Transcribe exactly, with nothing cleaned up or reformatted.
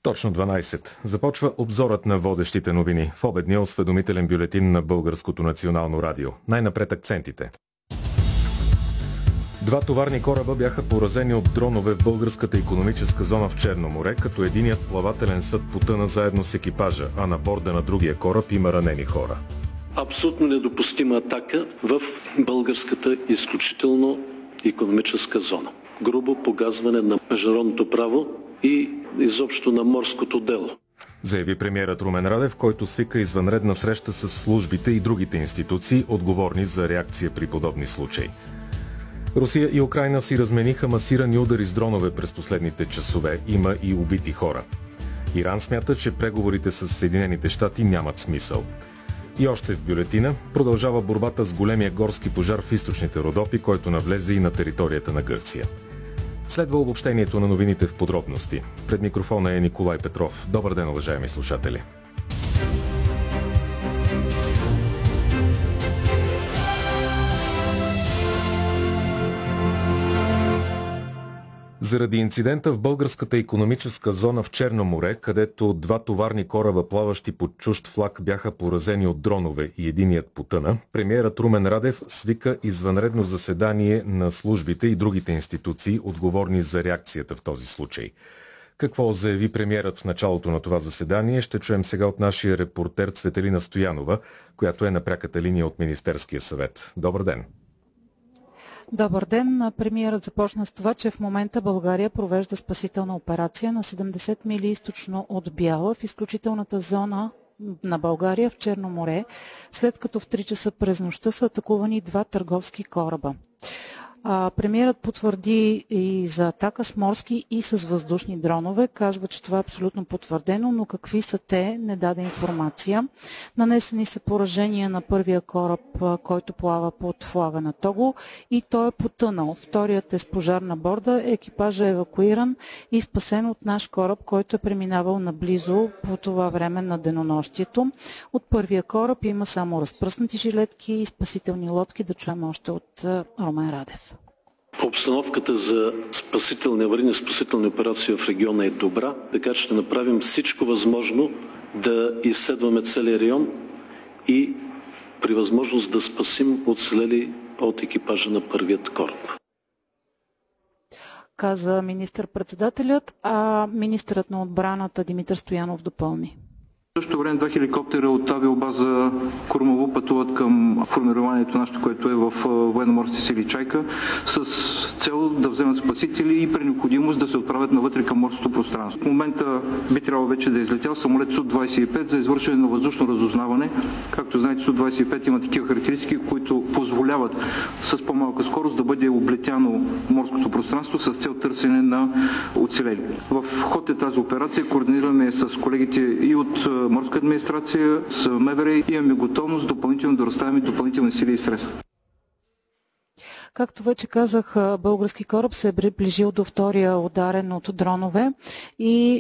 Точно дванайсет. Започва обзорът на водещите новини в обедния осведомителен бюлетин на Българското национално радио. Най-напред акцентите. Два товарни кораба бяха поразени от дронове в българската икономическа зона в Черно море, като единият плавателен съд потъна заедно с екипажа, а на борда на другия кораб има ранени хора. Абсолютно недопустима атака в българската изключително икономическа зона. Грубо погазване на международното право и изобщо на морското дело. Заяви премиерът Румен Радев, който свика извънредна среща с службите и другите институции, отговорни за реакция при подобни случаи. Русия и Украйна си размениха масирани удари с дронове през последните часове. Има и убити хора. Иран смята, че преговорите с Съединените щати нямат смисъл. И още в бюлетина продължава борбата с големия горски пожар в източните Родопи, който навлезе и на територията на Гърция. Следва обобщението на новините в подробности. Пред микрофона е Николай Петров. Добър ден, уважаеми слушатели! Заради инцидента в българската икономическа зона в Черно море, където два товарни кораба, плаващи под чужд флаг, бяха поразени от дронове и единият потъна, премиерът Румен Радев свика извънредно заседание на службите и другите институции, отговорни за реакцията в този случай. Какво заяви премиерът в началото на това заседание, ще чуем сега от нашия репортер Цветелина Стоянова, която е на пряката линия от Министерския съвет. Добър ден! Добър ден! Премиерът започна с това, че в момента България провежда спасителна операция на седемдесет мили източно от Бяла в изключителната зона на България в Черно море, след като в три часа през нощта са атакувани два търговски кораба. А, премиерът потвърди и за атака с морски и с въздушни дронове. Казва, че това е абсолютно потвърдено, но какви са те, не даде информация. Нанесени са поражения на първия кораб, който плава под флага на Того, и той е потънал. Вторият е с пожар на борда, екипажът е евакуиран и спасен от наш кораб, който е преминавал наблизо по това време на денонощието. От първия кораб има само разпръснати жилетки и спасителни лодки. Да чуем още от Румен Радев. Обстановката за спасителни, аварийни спасителни операции в региона е добра, така че ще направим всичко възможно да изследваме целия район и при възможност да спасим оцелели от екипажа на първият кораб. Каза министър-председателят, а министърът на отбраната Димитър Стоянов допълни. В същото време два хеликоптера от авиобаза Крумово пътуват към формированието нашето, което е в военноморските сили Чайка, с цел да вземат спасители и при необходимост да се отправят навътре към морското пространство. В момента би трябвало вече да е излетял самолет Су двадесет и пет за извършване на въздушно разузнаване. Както знаете, Су двадесет и пет има такива характеристики, които позволяват с по-малка скорост да бъде облетяно морското пространство с цел търсене на оцелели. В ход е тази операция, координираме с колегите и от морска администрация, с МВР, имаме готовност допълнително да разставяме допълнителни сили и средства. Както вече казах, български кораб се е приближил до втория ударен от дронове и